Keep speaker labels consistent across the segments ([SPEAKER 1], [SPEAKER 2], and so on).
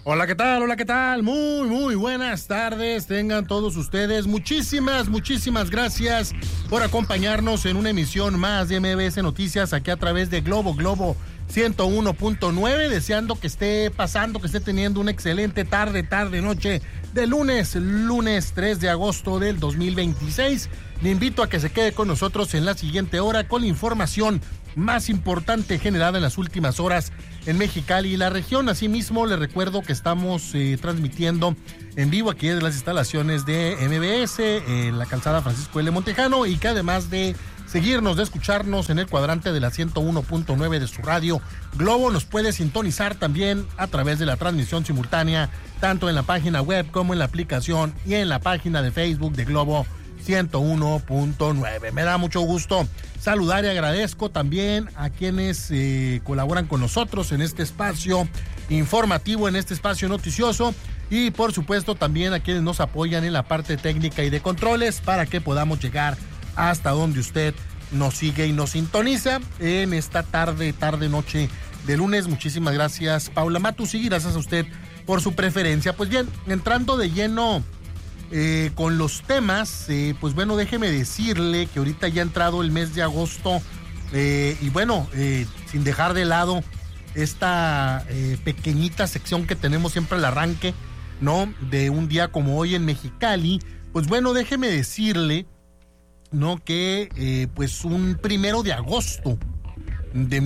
[SPEAKER 1] Hola, ¿qué tal? Hola, ¿qué tal? Muy buenas tardes. Tengan todos ustedes muchísimas gracias por acompañarnos en una emisión más de MBS Noticias aquí a través de Globo 101.9. Deseando que esté pasando, que esté teniendo una excelente tarde, noche de lunes 3 de agosto del 2026. Le invito a que se quede con nosotros en la siguiente hora con la información más importante generada en las últimas horas en Mexicali y la región. Asimismo, les recuerdo que estamos transmitiendo en vivo aquí desde las instalaciones de MBS en la calzada Francisco L. Montejano, y que además de seguirnos, de escucharnos en el cuadrante de la 101.9 de su radio Globo, nos puede sintonizar también a través de la transmisión simultánea, tanto en la página web como en la aplicación y en la página de Facebook de Globo 101.9. Me da mucho gusto saludar y agradezco también a quienes colaboran con nosotros en este espacio informativo, en este espacio noticioso, y por supuesto también a quienes nos apoyan en la parte técnica y de controles para que podamos llegar hasta donde usted nos sigue y nos sintoniza en esta noche de lunes. Muchísimas gracias, Paula Matus, y gracias a usted por su preferencia. Pues bien, entrando de lleno con los temas, pues bueno, déjeme decirle que ahorita ya ha entrado el mes de agosto, y bueno, sin dejar de lado esta pequeñita sección que tenemos siempre al arranque, ¿no?, de un día como hoy en Mexicali. Pues bueno, déjeme decirle, ¿no?, que pues un 1 de agosto de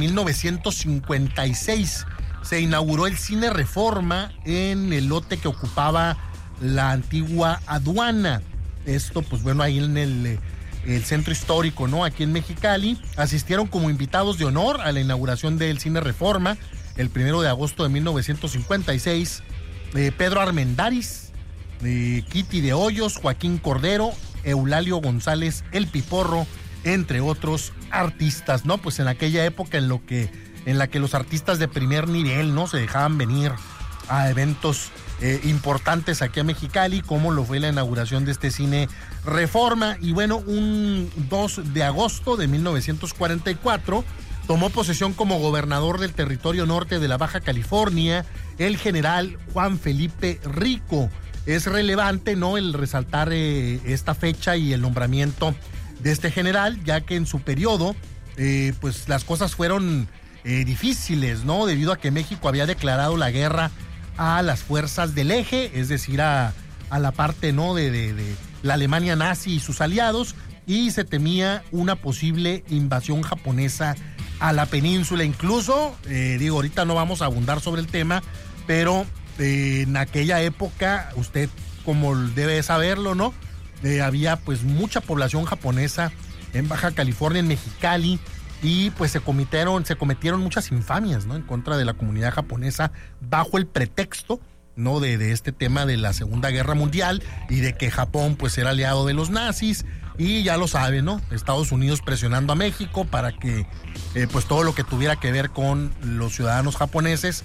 [SPEAKER 1] 1956 se inauguró el Cine Reforma en el lote que ocupaba la antigua aduana. Esto, pues bueno, ahí en el centro histórico, ¿no?, aquí en Mexicali. Asistieron como invitados de honor a la inauguración del Cine Reforma el 1 de agosto de 1956 Pedro Armendáriz, Kitty de Hoyos, Joaquín Cordero, Eulalio González El Piporro, entre otros artistas, ¿no? Pues en aquella época en la que los artistas de primer nivel, ¿no?, se dejaban venir a eventos importantes aquí a Mexicali, como lo fue la inauguración de este Cine Reforma. Y bueno, un 2 de agosto de 1944 tomó posesión como gobernador del territorio norte de la Baja California el general Juan Felipe Rico. Es relevante, ¿no?, el resaltar esta fecha y el nombramiento de este general, ya que en su periodo pues las cosas fueron difíciles, ¿no?, debido a que México había declarado la guerra a las fuerzas del eje, es decir, a la parte, ¿no?, de la Alemania nazi y sus aliados, y se temía una posible invasión japonesa a la península. Incluso, ahorita no vamos a abundar sobre el tema, pero en aquella época, usted como debe saberlo, ¿no?, había pues mucha población japonesa en Baja California, en Mexicali, y pues se cometieron muchas infamias, ¿no?, en contra de la comunidad japonesa bajo el pretexto, ¿no?, de este tema de la Segunda Guerra Mundial y de que Japón pues era aliado de los nazis. Y ya lo saben, ¿no?, Estados Unidos presionando a México para que pues todo lo que tuviera que ver con los ciudadanos japoneses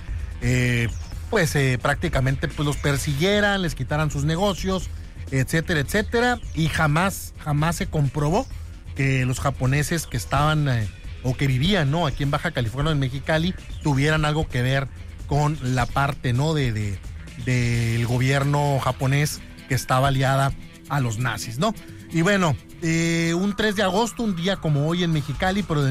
[SPEAKER 1] prácticamente pues los persiguieran, les quitaran sus negocios, etcétera, y jamás se comprobó que los japoneses que estaban o que vivían, ¿no?, aquí en Baja California, en Mexicali, tuvieran algo que ver con la parte, ¿no?, del gobierno japonés que estaba aliada a los nazis, ¿no? Y bueno, un 3 de agosto, un día como hoy en Mexicali, pero de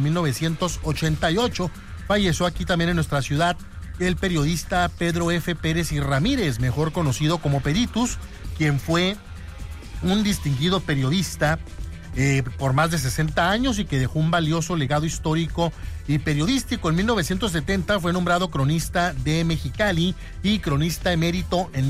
[SPEAKER 1] 1988, falleció aquí también en nuestra ciudad el periodista Pedro F. Pérez y Ramírez, mejor conocido como Peritus, quien fue un distinguido periodista por más de 60 años y que dejó un valioso legado histórico y periodístico. En 1970 fue nombrado cronista de Mexicali y cronista emérito en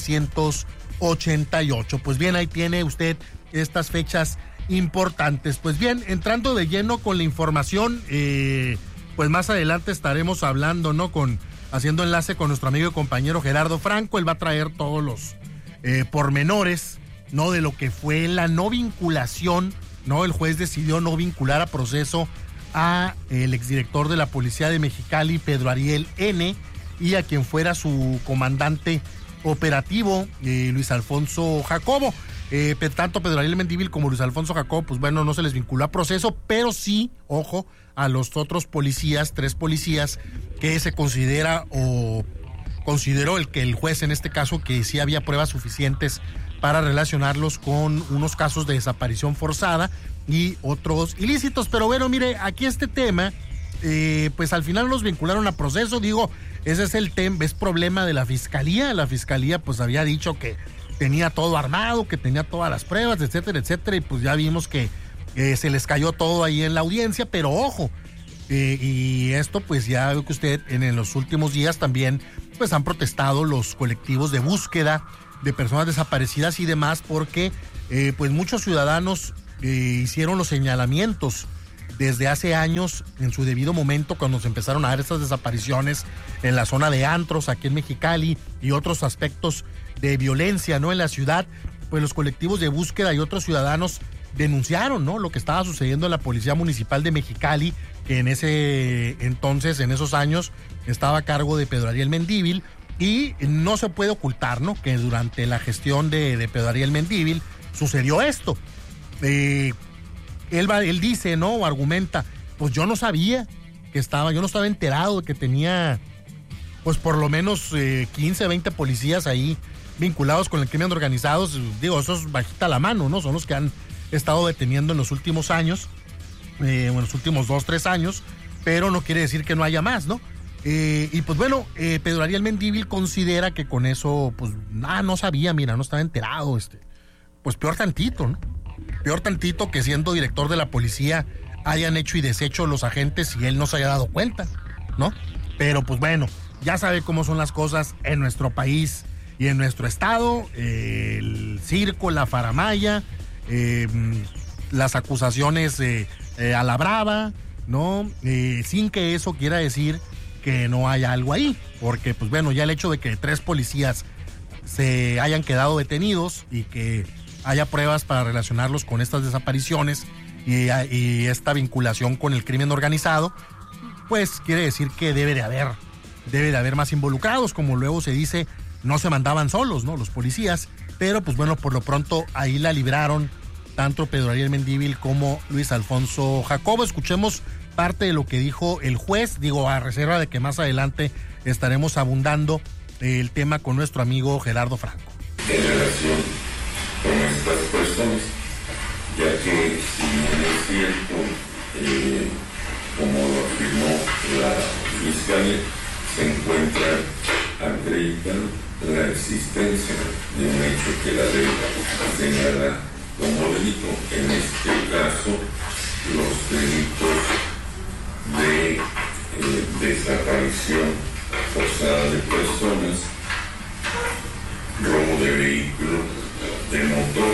[SPEAKER 1] 1988. Pues bien, ahí tiene usted estas fechas importantes. Pues bien, entrando de lleno con la información, pues más adelante estaremos hablando, ¿no?, haciendo enlace con nuestro amigo y compañero Gerardo Franco. Él va a traer todos los pormenores, ¿no?, de lo que fue la no vinculación, ¿no? El juez decidió no vincular a proceso a el exdirector de la Policía de Mexicali, Pedro Ariel N., y a quien fuera su comandante operativo, Luis Alfonso Jacobo. Tanto Pedro Ariel Mendívil como Luis Alfonso Jacobo, pues bueno, no se les vinculó a proceso, pero sí, ojo, a los otros policías, 3 policías que se considera o consideró el juez en este caso que sí había pruebas suficientes para relacionarlos con unos casos de desaparición forzada y otros ilícitos. Pero bueno, mire, aquí este tema, pues al final los vincularon a proceso. Digo, ese es el tema, es problema de la fiscalía. La fiscalía pues había dicho que tenía todo armado, que tenía todas las pruebas, etcétera, etcétera, y pues ya vimos que se les cayó todo ahí en la audiencia. Pero ojo, y esto pues ya veo que usted en los últimos días también pues han protestado los colectivos de búsqueda de personas desaparecidas y demás, porque pues muchos ciudadanos hicieron los señalamientos desde hace años en su debido momento cuando se empezaron a dar estas desapariciones en la zona de antros aquí en Mexicali y otros aspectos de violencia, ¿no?, en la ciudad. Pues los colectivos de búsqueda y otros ciudadanos denunciaron, ¿no?, lo que estaba sucediendo en la Policía Municipal de Mexicali, que en ese entonces, en esos años, estaba a cargo de Pedro Ariel Mendívil. Y no se puede ocultar, ¿no?, que durante la gestión de Pedro Ariel Mendívil sucedió esto. Él dice, ¿no?, o argumenta, pues yo no sabía yo no estaba enterado de que tenía, pues por lo menos 15, 20 policías ahí vinculados con el crimen organizado. Digo, eso es bajita la mano, ¿no? Son los que han estado deteniendo en los últimos años, en los últimos 2, 3 años, pero no quiere decir que no haya más, ¿no? Y pues bueno, Pedro Ariel Mendívil considera que con eso, pues, no sabía, mira, no estaba enterado, pues peor tantito, ¿no? Peor tantito que siendo director de la policía hayan hecho y deshecho los agentes y él no se haya dado cuenta, ¿no? Pero pues bueno, ya sabe cómo son las cosas en nuestro país y en nuestro estado, el circo, la faramalla, las acusaciones a la brava, ¿no? Sin que eso quiera decir que no haya algo ahí, porque pues bueno, ya el hecho de que 3 policías se hayan quedado detenidos y que haya pruebas para relacionarlos con estas desapariciones y esta vinculación con el crimen organizado, pues quiere decir que debe de haber más involucrados. Como luego se dice, no se mandaban solos, ¿no?, los policías, pero pues bueno, por lo pronto ahí la libraron tanto Pedro Ariel Mendívil como Luis Alfonso Jacobo. Escuchemos parte de lo que dijo el juez, digo, a reserva de que más adelante estaremos abundando el tema con nuestro amigo Gerardo Franco.
[SPEAKER 2] En relación con estas personas, ya que si bien es cierto, como lo afirmó la fiscalía, se encuentra acreditado la existencia de un hecho que la ley señala como delito, en este caso los delitos de desaparición forzada de personas, robo de vehículo de motor,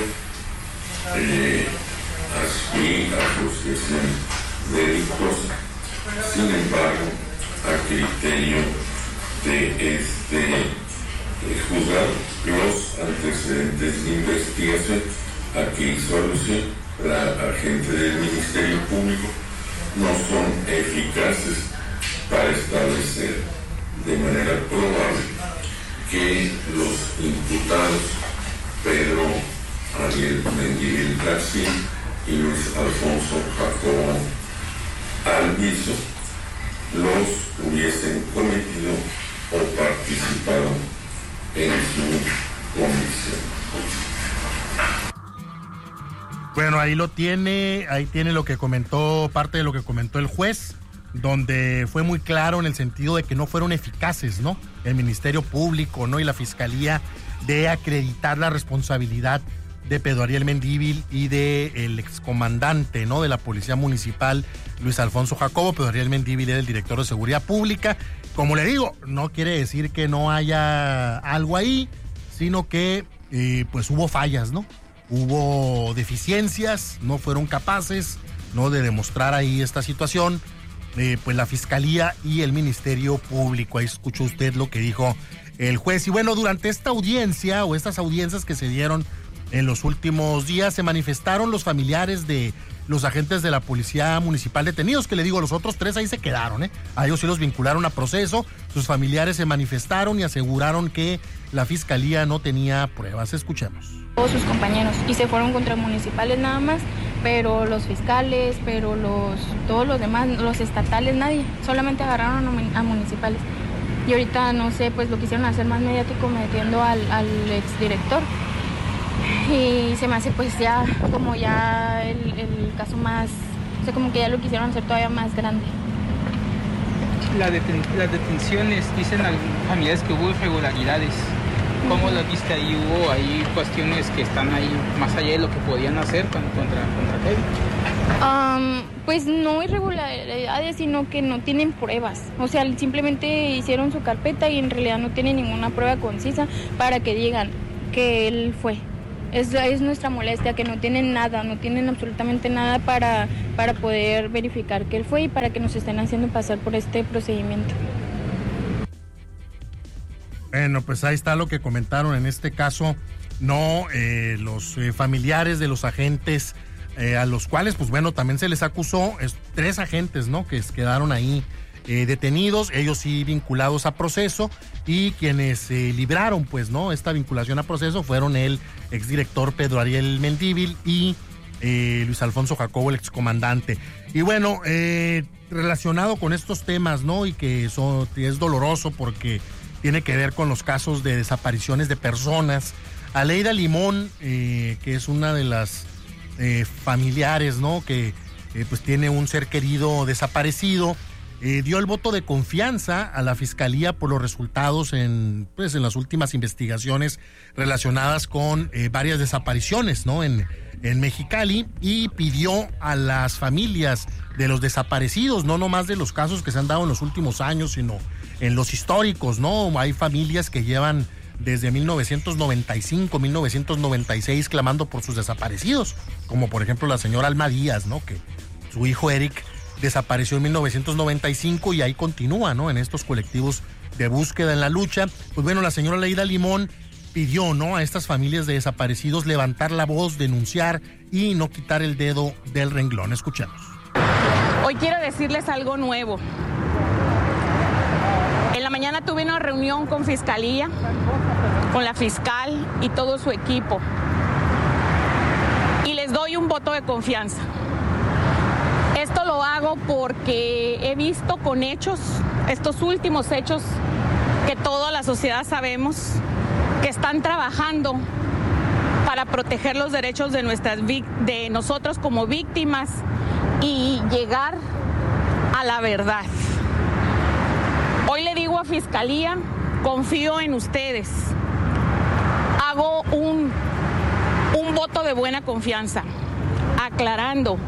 [SPEAKER 2] asociación de delitos. Sin embargo, a criterio de este juzgado, los antecedentes de investigación a que hizo alusión la agente del Ministerio Público no son eficaces para establecer de manera probable que los imputados Pedro Ariel Mendívil García y Luis Alfonso Jacobo Alviso los hubiesen cometido o participado en su comisión.
[SPEAKER 1] Bueno, ahí tiene lo que comentó, parte de lo que comentó el juez, donde fue muy claro en el sentido de que no fueron eficaces, ¿no?, el Ministerio Público, ¿no?, y la Fiscalía de acreditar la responsabilidad de Pedro Ariel Mendívil y del excomandante, ¿no?, de la Policía Municipal, Luis Alfonso Jacobo. Pedro Ariel Mendívil era el director de Seguridad Pública. Como le digo, no quiere decir que no haya algo ahí, sino que pues hubo fallas, ¿no? Hubo deficiencias, no fueron capaces, ¿no?, de demostrar ahí esta situación, pues la Fiscalía y el Ministerio Público. Ahí escuchó usted lo que dijo el juez. Y bueno, durante esta audiencia o estas audiencias que se dieron en los últimos días, se manifestaron los familiares de los agentes de la Policía Municipal detenidos, que le digo, los otros 3 ahí se quedaron, a ellos sí los vincularon a proceso. Sus familiares se manifestaron y aseguraron que la Fiscalía no tenía pruebas. Escuchemos.
[SPEAKER 3] Todos sus compañeros, y se fueron contra municipales nada más, pero los fiscales, todos los demás, los estatales, nadie, solamente agarraron a municipales. y ahorita, no sé, pues lo quisieron hacer más mediático metiendo al exdirector. Y se me hace pues ya como ya el caso más, o sea, como que ya lo quisieron hacer todavía más grande.
[SPEAKER 4] Las detenciones, dicen algunos familiares que hubo irregularidades. ¿Cómo lo viste ahí? ¿Hubo ahí cuestiones que están ahí más allá de lo que podían hacer contra Kevin?
[SPEAKER 3] Pues no irregularidades, sino que no tienen pruebas. O sea, simplemente hicieron su carpeta y en realidad no tienen ninguna prueba concisa para que digan que él fue. Es nuestra molestia, que no tienen nada, no tienen absolutamente nada para poder verificar que él fue y para que nos estén haciendo pasar por este procedimiento.
[SPEAKER 1] Bueno, pues ahí está lo que comentaron en este caso, los familiares de los agentes, a los cuales, pues bueno, también se les acusó, 3 agentes, ¿no? Que quedaron ahí detenidos, ellos sí vinculados a proceso, y quienes libraron, pues, ¿no? Esta vinculación a proceso fueron el exdirector Pedro Ariel Mendívil y Luis Alfonso Jacobo, el excomandante. Y bueno, relacionado con estos temas, ¿no? Y que eso es doloroso porque tiene que ver con los casos de desapariciones de personas. Aleida Limón, que es una de las familiares, ¿no? Que pues tiene un ser querido desaparecido, dio el voto de confianza a la Fiscalía por los resultados en las últimas investigaciones relacionadas con varias desapariciones, ¿no? En Mexicali, y pidió a las familias de los desaparecidos, no nomás de los casos que se han dado en los últimos años, sino en los históricos, ¿no? Hay familias que llevan desde 1995, 1996 clamando por sus desaparecidos, como por ejemplo la señora Alma Díaz, ¿no? Que su hijo Eric desapareció en 1995 y ahí continúa, ¿no? En estos colectivos de búsqueda, en la lucha. Pues bueno, la señora Aleida Limón pidió, ¿no? A estas familias de desaparecidos levantar la voz, denunciar y no quitar el dedo del renglón. Escuchemos.
[SPEAKER 5] Hoy quiero decirles algo nuevo. En la mañana tuve una reunión con Fiscalía, con la fiscal y todo su equipo. Y les doy un voto de confianza. Esto lo hago porque he visto con hechos, estos últimos hechos que toda la sociedad sabemos, que están trabajando para proteger los derechos de nosotros como víctimas y llegar a la verdad. Hoy le digo a Fiscalía, confío en ustedes. Hago un voto de buena confianza, aclarando.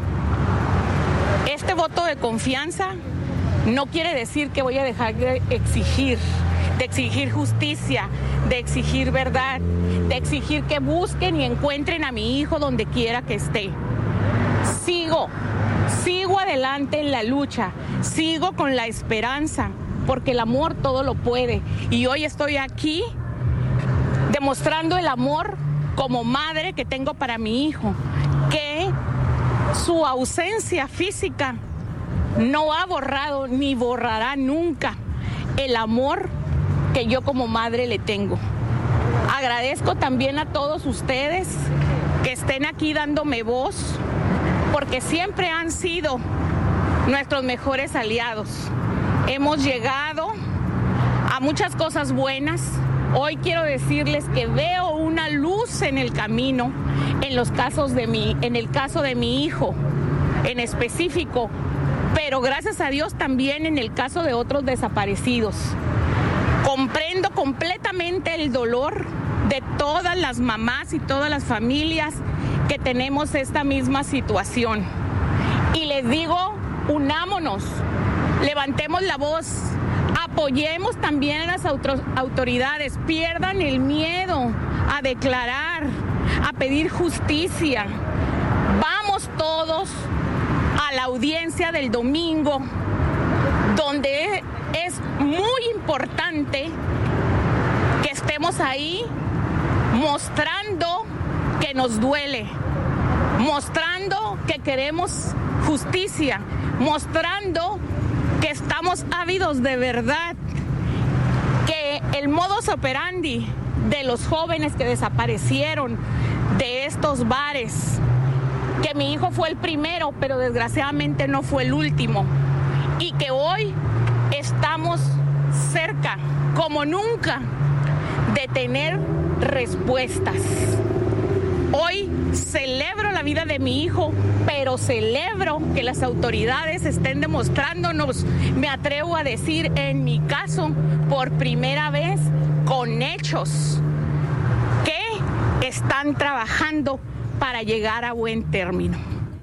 [SPEAKER 5] Este voto de confianza no quiere decir que voy a dejar de exigir justicia, de exigir verdad, de exigir que busquen y encuentren a mi hijo donde quiera que esté. Sigo adelante en la lucha, sigo con la esperanza, porque el amor todo lo puede. Y hoy estoy aquí demostrando el amor como madre que tengo para mi hijo, que su ausencia física no ha borrado ni borrará nunca el amor que yo como madre le tengo. Agradezco también a todos ustedes que estén aquí dándome voz, porque siempre han sido nuestros mejores aliados. Hemos llegado a muchas cosas buenas. Hoy quiero decirles que veo una luz en el camino, en el caso de mi hijo en específico, pero gracias a Dios también en el caso de otros desaparecidos. Comprendo completamente el dolor de todas las mamás y todas las familias que tenemos esta misma situación. Y les digo, unámonos, levantemos la voz, apoyemos también a las autoridades, pierdan el miedo a declarar, a pedir justicia. Vamos todos a la audiencia del domingo, donde es muy importante que estemos ahí mostrando que nos duele, mostrando que queremos justicia, mostrando que estamos ávidos de verdad, que el modus operandi de los jóvenes que desaparecieron de estos bares, que mi hijo fue el primero, pero desgraciadamente no fue el último, y que hoy estamos cerca, como nunca, de tener respuestas. Hoy celebro la vida de mi hijo, pero celebro que las autoridades estén demostrándonos, me atrevo a decir en mi caso, por primera vez, con hechos, que están trabajando para llegar a buen término.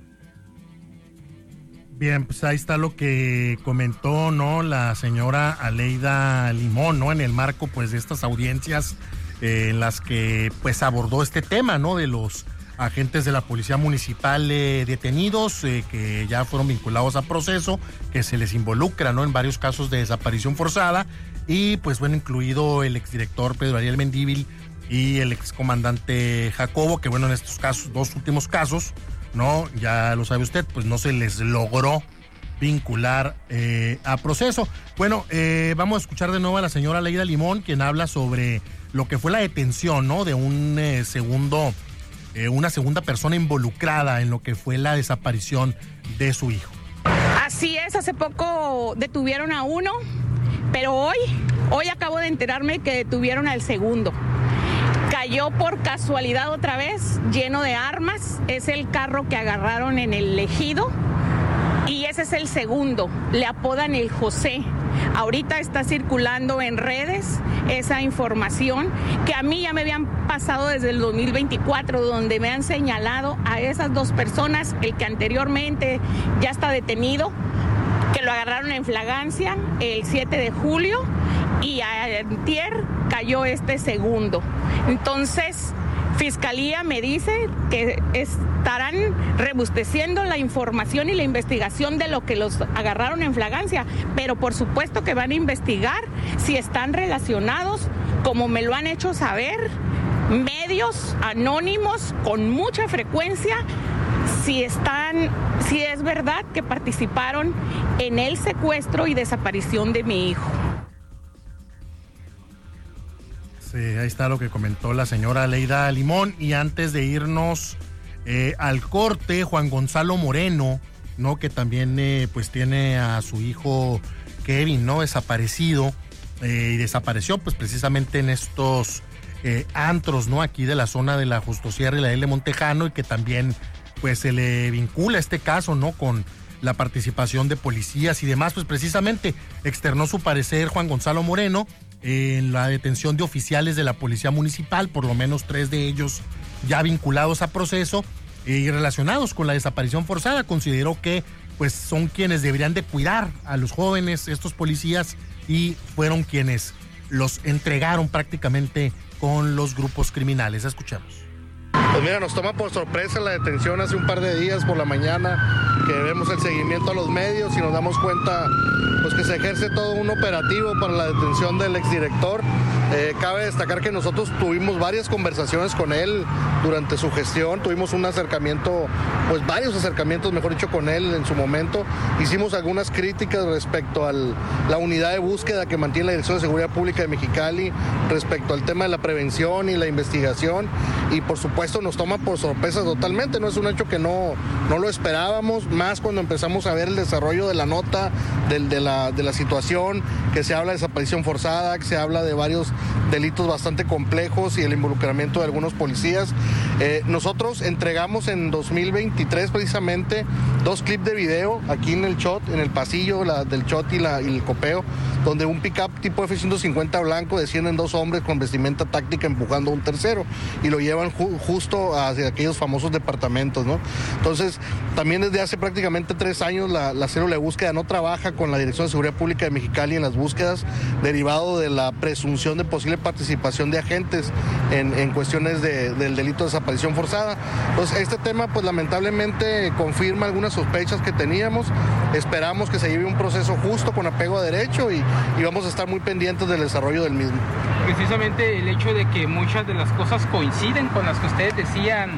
[SPEAKER 1] Bien, pues ahí está lo que comentó, ¿no?, la señora Aleida Limón, ¿no?, en el marco, pues, de estas audiencias en las que, pues, abordó este tema, ¿no?, de los agentes de la Policía Municipal detenidos, que ya fueron vinculados a proceso, que se les involucra, ¿no?, en varios casos de desaparición forzada, y, pues, bueno, incluido el exdirector Pedro Ariel Mendívil y el excomandante Jacobo, que, bueno, en estos casos, dos últimos casos, no, ya lo sabe usted, pues no se les logró vincular a proceso. Bueno, vamos a escuchar de nuevo a la señora Aleida Limón, quien habla sobre lo que fue la detención, ¿no?, de una segunda persona involucrada en lo que fue la desaparición de su hijo.
[SPEAKER 5] Así es, hace poco detuvieron a uno, pero hoy acabo de enterarme que detuvieron al segundo. Cayó por casualidad otra vez, lleno de armas. Es el carro que agarraron en el Ejido y ese es el segundo. Le apodan el José. Ahorita está circulando en redes esa información que a mí ya me habían pasado desde el 2024, donde me han señalado a esas dos personas, el que anteriormente ya está detenido, que lo agarraron en flagrancia el 7 de julio y antier cayó este segundo. Entonces, Fiscalía me dice que estarán rebusteciendo la información y la investigación de lo que los agarraron en flagrancia, pero por supuesto que van a investigar si están relacionados, como me lo han hecho saber, medios anónimos con mucha frecuencia, si es verdad que participaron en el secuestro y desaparición de mi hijo.
[SPEAKER 1] Sí, ahí está lo que comentó la señora Aleida Limón. Y antes de irnos al corte, Juan Gonzalo Moreno, ¿no?, que también pues tiene a su hijo Kevin, ¿no?, desaparecido, y desapareció pues precisamente en estos antros, ¿no?, aquí de la zona de la Justosierra y la L. Montejano, y que también pues se le vincula este caso, ¿no?, con la participación de policías y demás. Pues precisamente externó su parecer Juan Gonzalo Moreno en la detención de oficiales de la Policía Municipal, por lo menos 3 de ellos ya vinculados a proceso y relacionados con la desaparición forzada. Consideró que pues son quienes deberían de cuidar a los jóvenes, estos policías, y fueron quienes los entregaron prácticamente con los grupos criminales. Escuchemos.
[SPEAKER 6] Pues mira, nos toma por sorpresa la detención hace un par de días por la mañana, que vemos el seguimiento a los medios y nos damos cuenta pues que se ejerce todo un operativo para la detención del exdirector. Cabe destacar que nosotros tuvimos varias conversaciones con él durante su gestión, tuvimos un acercamiento, pues varios acercamientos, mejor dicho, con él en su momento. Hicimos algunas críticas respecto a la unidad de búsqueda que mantiene la Dirección de Seguridad Pública de Mexicali, respecto al tema de la prevención y la investigación, y por supuesto nos toma por sorpresa totalmente. No es un hecho que no lo esperábamos, más cuando empezamos a ver el desarrollo de la nota, de la situación, que se habla de desaparición forzada, que se habla de varios delitos bastante complejos y el involucramiento de algunos policías. Nosotros entregamos en 2023 precisamente 2 clips de video aquí en el Chot, en el pasillo del Chot y el Copeo, donde un pick-up tipo F-150 blanco descienden 2 hombres con vestimenta táctica empujando a un tercero y lo llevan justo hacia aquellos famosos departamentos, ¿no? Entonces, también desde hace prácticamente 3 años la célula de búsqueda no trabaja con la Dirección de Seguridad Pública de Mexicali en las búsquedas, derivado de la presunción de posible participación de agentes en cuestiones del delito de desaparición forzada. Entonces, este tema pues lamentablemente confirma algunas sospechas que teníamos. Esperamos que se lleve un proceso justo con apego a derecho y vamos a estar muy pendientes del desarrollo del mismo.
[SPEAKER 4] Precisamente el hecho de que muchas de las cosas coinciden con las que ustedes decían,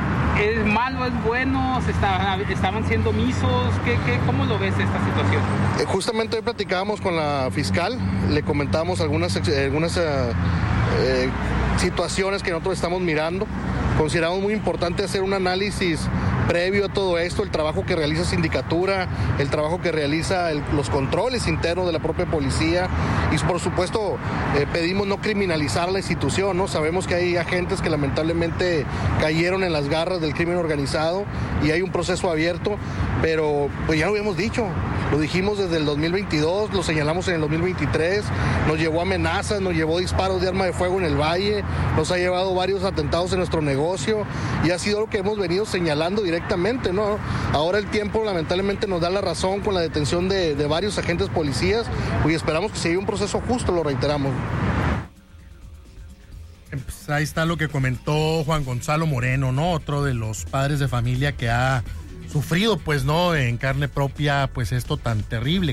[SPEAKER 4] ¿es malo, es bueno? ¿Estaban siendo omisos? ¿Cómo lo ves esta situación?
[SPEAKER 6] Justamente hoy platicábamos con la fiscal, le comentábamos algunas situaciones que nosotros estamos mirando. Consideramos muy importante hacer un análisis previo a todo esto, el trabajo que realiza Sindicatura, el trabajo que realiza los controles internos de la propia policía, y por supuesto pedimos no criminalizar la institución, ¿no? Sabemos que hay agentes que lamentablemente cayeron en las garras del crimen organizado y hay un proceso abierto, pero pues ya lo habíamos dicho, lo dijimos desde el 2022, lo señalamos en el 2023, nos llevó amenazas, nos llevó disparos de arma de fuego en el Valle, nos ha llevado varios atentados en nuestro negocio y ha sido lo que hemos venido señalando directamente, ¿no? Ahora el tiempo lamentablemente nos da la razón con la detención de varios agentes policías y esperamos que se lleve un proceso justo, lo reiteramos.
[SPEAKER 1] Pues ahí está lo que comentó Juan Gonzalo Moreno, ¿no? Otro de los padres de familia que ha sufrido, pues, ¿no? En carne propia, pues esto tan terrible